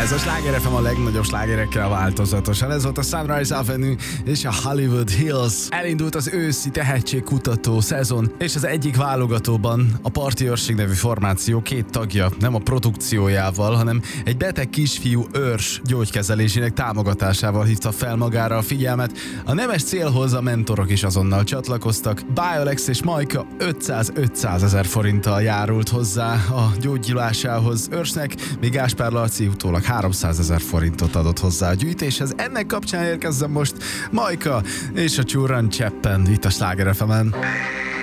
Ez a Sláger FM a legnagyobb slágerekkel változatosan. Ez volt a Sunrise Avenue és a Hollywood Hills. Elindult az őszi tehetségkutató szezon, és az egyik válogatóban a Parti Őrség nevű formáció két tagja nem a produkciójával, hanem egy beteg kisfiú őrs gyógykezelésének támogatásával hívta fel magára a figyelmet. A nemes célhoz a mentorok is azonnal csatlakoztak. Biolex és Majka 500 ezer forinttal járult hozzá a gyógyulásához őrsnek, míg Gáspár Laci utólag 300 ezer forintot adott hozzá a gyűjtéshez. Ennek kapcsán érkezzen most Majka és a Csurran Cseppen itt a Sláger FM-en.